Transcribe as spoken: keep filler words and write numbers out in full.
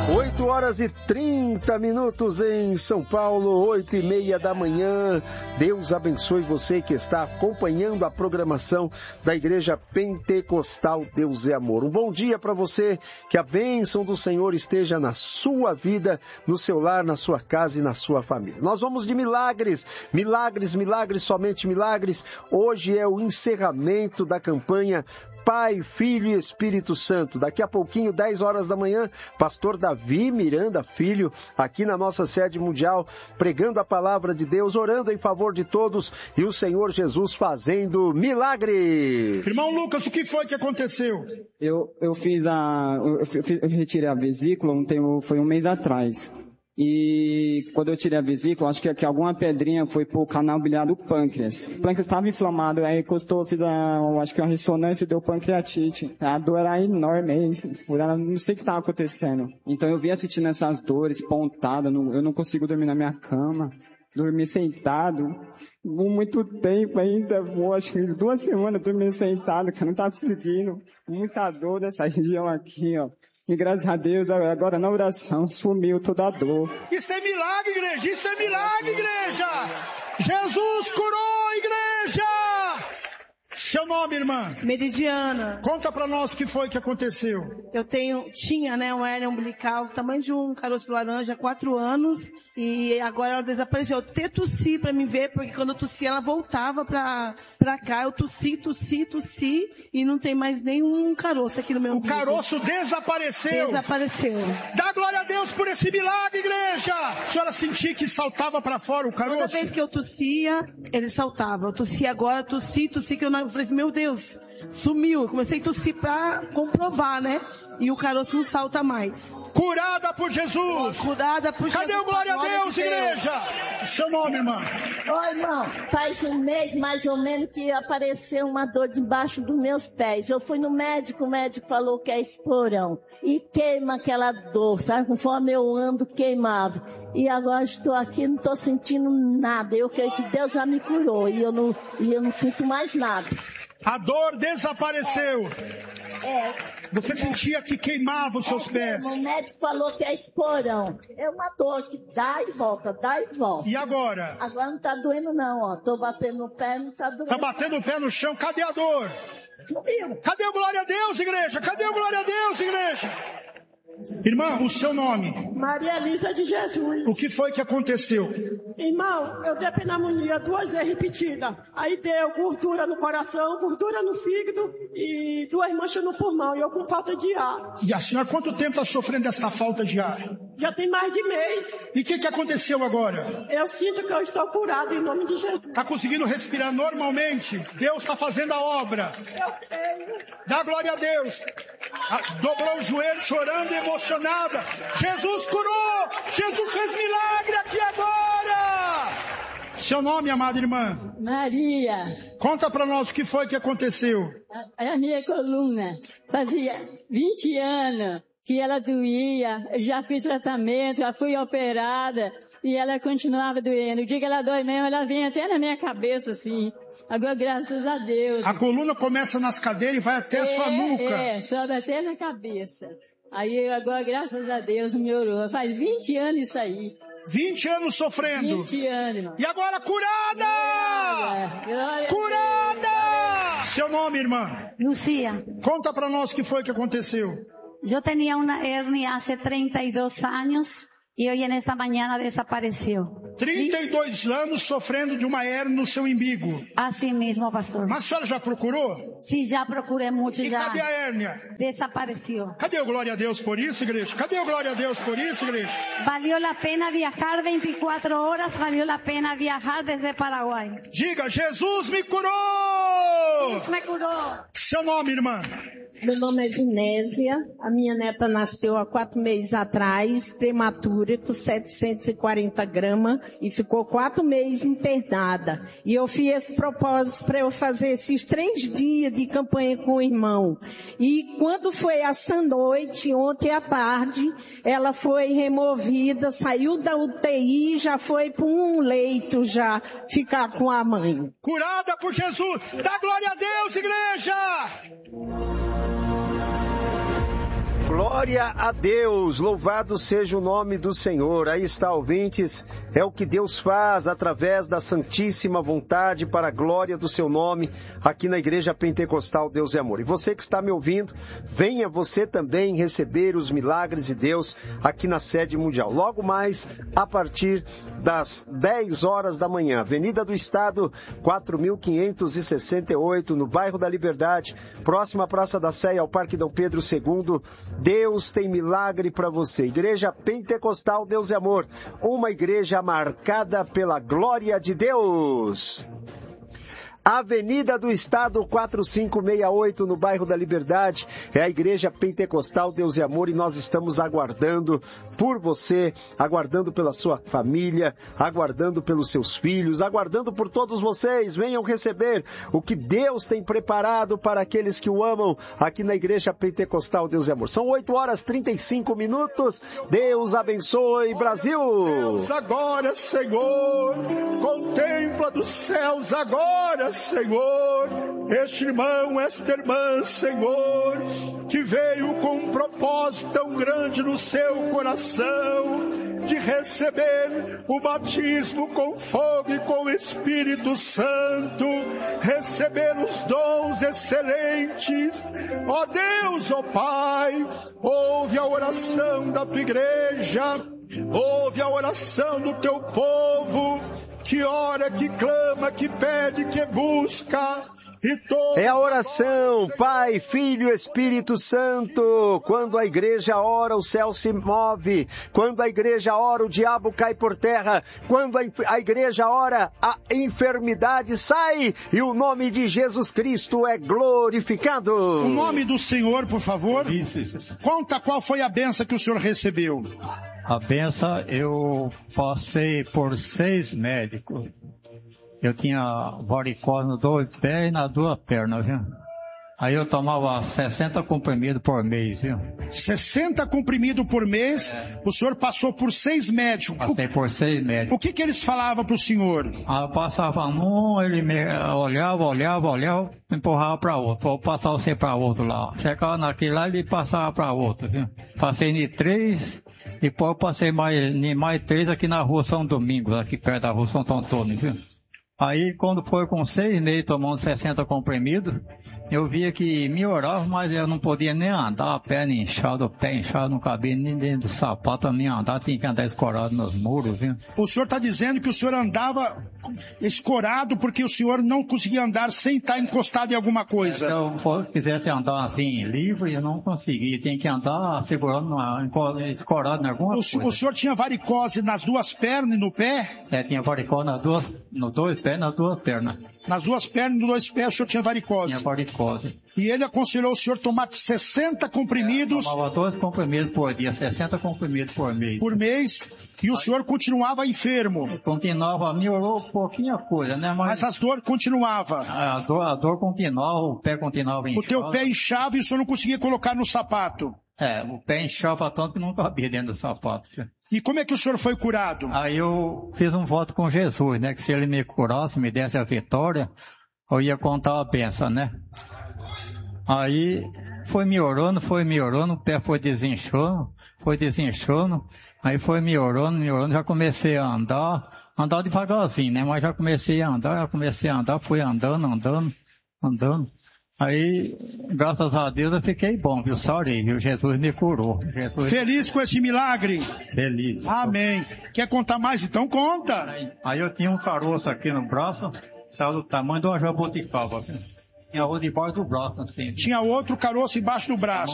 oito horas e trinta minutos em São Paulo, oito e meia da manhã. Deus abençoe você que está acompanhando a programação da Igreja Pentecostal Deus é Amor. Um bom dia para você, que a bênção do Senhor esteja na sua vida, no seu lar, na sua casa e na sua família. Nós vamos de milagres, milagres, milagres, somente milagres. Hoje é o encerramento da campanha Pai, Filho e Espírito Santo. Daqui a pouquinho, dez horas da manhã, pastor Davi Miranda Filho, aqui na nossa sede mundial, pregando a palavra de Deus, orando em favor de todos e o Senhor Jesus fazendo milagre. Irmão Lucas, o que foi que aconteceu? Eu, eu fiz a... Eu, fiz, eu retirei a vesícula, um tempo, foi um mês atrás. E quando eu tirei a vesícula, acho que, que alguma pedrinha foi pro canal biliar do pâncreas. O pâncreas estava inflamado, aí encostou, fiz a, acho que uma ressonância e deu pancreatite. A dor era enorme, eu não sei o que estava acontecendo. Então eu vinha sentindo essas dores, pontada, eu não consigo dormir na minha cama. Dormi sentado, por muito tempo ainda, vou, acho que duas semanas dormi sentado, que eu não estava conseguindo. Muita dor dessa região aqui, ó. E graças a Deus, agora na oração, sumiu toda a dor. Isso é milagre, igreja! Isso é milagre, igreja! Jesus curou, igreja! Seu nome, irmã? Meridiana. Conta pra nós o que foi que aconteceu. Eu tenho, tinha, né, uma hérnia umbilical, tamanho de um caroço laranja, há quatro anos, e agora ela desapareceu. Eu até tossi pra me ver, porque quando eu tossi, ela voltava pra, pra cá. Eu tossi, tossi, tossi, e não tem mais nenhum caroço aqui no meu umbigo. O caroço desapareceu. Desapareceu. Dá glória a Deus por esse milagre, igreja. A senhora sentia que saltava pra fora o caroço? Toda vez que eu tossia, ele saltava. Eu tossi agora, tossi, tossi, que eu não... Eu falei assim, meu Deus, sumiu. Eu comecei a tossir pra comprovar, né? E o caroço não salta mais. Curada por Jesus. Curada por Cadê Jesus. o glória a Deus, de igreja? O seu nome, irmã? Oi, irmão. Faz um mês, mais ou menos, que apareceu uma dor debaixo dos meus pés. Eu fui no médico, o médico falou que é esporão. E queima aquela dor, sabe? Conforme eu ando, queimava. E agora estou aqui, não estou sentindo nada. Eu creio que Deus já me curou e eu não, e eu não sinto mais nada. A dor desapareceu. É. Você sentia que queimava os seus é, pés. O médico falou que é esporão. É uma dor que dá e volta, dá e volta. E agora? Agora não está doendo não, ó. Estou batendo no pé, não está doendo. Está batendo o pé no chão, cadê a dor? Sumiu. Cadê o glória a Deus, igreja? Cadê o glória a Deus, igreja? Irmã, o seu nome? Maria Elisa de Jesus. O que foi que aconteceu? Irmão, eu dei pneumonia duas vezes repetida. Aí deu gordura no coração, gordura no fígado e duas manchas no pulmão. E eu com falta de ar. E a senhora quanto tempo está sofrendo dessa falta de ar? Já tem mais de mês. E o que, que aconteceu agora? Eu sinto que eu estou curado em nome de Jesus. Está conseguindo respirar normalmente? Deus está fazendo a obra. Eu creio. Dá glória a Deus. Dobrou o joelho chorando e emocionada. Jesus curou! Jesus fez milagre aqui agora! Seu nome, amada irmã? Maria. Conta para nós o que foi que aconteceu. A, a minha coluna fazia vinte anos que ela doía, eu já fiz tratamento, já fui operada e ela continuava doendo. O dia que ela dói mesmo, ela vinha até na minha cabeça assim. Agora, graças a Deus. A coluna começa nas cadeiras e vai até é, a sua nuca. É, sobe até na cabeça. Aí agora, graças a Deus, melhorou. Faz vinte anos isso aí. vinte anos sofrendo. vinte anos, irmão. E agora curada! Glória, glória curada! Seu nome, irmã? Lucia. Conta para nós o que foi que aconteceu. Eu tinha uma hérnia há trinta e dois anos e hoje nesta manhã desapareceu. trinta e dois anos sofrendo de uma hérnia no seu umbigo. Assim mesmo, pastor. Mas a senhora já procurou? Sim, já procurei muito. E já. cadê a hérnia? Desapareceu. Cadê o glória a Deus por isso, igreja? Cadê o glória a Deus por isso, igreja? Valeu a pena viajar vinte e quatro horas, valeu a pena viajar desde Paraguai. Diga, Jesus me curou! Jesus me curou. Seu nome, irmã? Meu nome é Ginésia, a minha neta nasceu há quatro meses atrás, prematura, com setecentos e quarenta gramas, e ficou quatro meses internada. E eu fiz esse propósito para eu fazer esses três dias de campanha com o irmão. E quando foi essa noite, ontem à tarde, ela foi removida, saiu da U T I, já foi para um leito já, ficar com a mãe. Curada por Jesus! Dá glória a Deus, igreja! Glória a Deus, louvado seja o nome do Senhor. Aí está, ouvintes, é o que Deus faz através da santíssima vontade para a glória do seu nome aqui na Igreja Pentecostal Deus é Amor. E você que está me ouvindo, venha você também receber os milagres de Deus aqui na sede mundial. Logo mais, a partir das dez horas da manhã, Avenida do Estado, quatro mil quinhentos e sessenta e oito, no bairro da Liberdade, próxima à Praça da Sé, ao Parque Dom Pedro segundo. Deus tem milagre para você. Igreja Pentecostal Deus é Amor, uma igreja marcada pela glória de Deus. Avenida do Estado, quatro cinco seis oito, no bairro da Liberdade, é a Igreja Pentecostal Deus e Amor, e nós estamos aguardando por você, aguardando pela sua família, aguardando pelos seus filhos, aguardando por todos vocês. Venham receber o que Deus tem preparado para aqueles que o amam aqui na Igreja Pentecostal Deus e Amor. São oito horas e trinta e cinco minutos. Deus abençoe, Brasil! Céus agora, Senhor, contempla dos céus agora, Senhor, este irmão, esta irmã, Senhor, que veio com um propósito tão grande no seu coração, de receber o batismo com fogo e com o Espírito Santo, receber os dons excelentes. Ó Deus, ó Pai, ouve a oração da tua igreja, ouve a oração do teu povo, que ora, que clama, que pede, que busca. E é a oração, Pai, Filho e Espírito Santo. Quando a igreja ora, o céu se move. Quando a igreja ora, o diabo cai por terra. Quando a igreja ora, a enfermidade sai e o nome de Jesus Cristo é glorificado. O nome do Senhor, por favor. Isso, isso. Conta qual foi a benção que o senhor recebeu. A benção, eu passei por seis médicos. Eu tinha varicose nos dois pés e nas duas pernas, viu? Aí eu tomava sessenta comprimidos por mês, viu? sessenta comprimidos por mês? É. O senhor passou por seis médicos? Passei por seis médicos. O que que eles falavam para o senhor? Ah, eu passava um, ele me olhava, olhava, olhava, me empurrava para outro. Vou passar você para outro lá. Chegava naquele lá e ele passava para outro, viu? Passei em três, depois eu passei mais, em mais três aqui na rua São Domingos, aqui perto da rua São Antônio, viu? Aí, quando foi com seis meses tomando sessenta comprimidos, eu via que melhorava, mas eu não podia nem andar, a perna inchada, o pé inchado, não cabia nem dentro do sapato, a minha andar, tinha que andar escorado nos muros, viu? O senhor está dizendo que o senhor andava escorado porque o senhor não conseguia andar sem estar encostado em alguma coisa? Se eu quisesse andar assim, livre, eu não conseguia, tinha que andar segurando, escorado em alguma o, coisa. O senhor tinha varicose nas duas pernas e no pé? É, tinha varicose nas duas, nos dois pés, nas duas pernas. Nas duas pernas e nos dois pés o senhor tinha varicose? Tinha varicose. E ele aconselhou o senhor tomar sessenta comprimidos? É, tomava dois comprimidos por dia, sessenta comprimidos por mês. Por mês, e o Aí, senhor continuava enfermo? Continuava, melhorou um pouquinho a coisa, né? Mas, Mas as dores continuavam? A dor, a dor continuava, o pé continuava inchado. O teu pé inchava e o senhor não conseguia colocar no sapato? É, o pé inchava tanto que não cabia dentro do sapato. E como é que o senhor foi curado? Aí eu fiz um voto com Jesus, né? Que se ele me curasse, me desse a vitória, eu ia contar a benção, né? Aí foi melhorando, foi melhorando, o pé foi desinchando, foi desinchando, aí foi melhorando, melhorando, já comecei a andar, andar devagarzinho, né? Mas já comecei a andar, já comecei a andar, fui andando, andando, andando. Aí, graças a Deus, eu fiquei bom, viu? Sarei, viu? Jesus me curou. Jesus... Feliz com esse milagre? Feliz. Amém. Quer contar mais? Então conta. Aí, aí eu tinha um caroço aqui no braço, estava do tamanho de uma jabuticaba. Tinha outro debaixo do braço, assim. Tinha outro caroço embaixo do braço.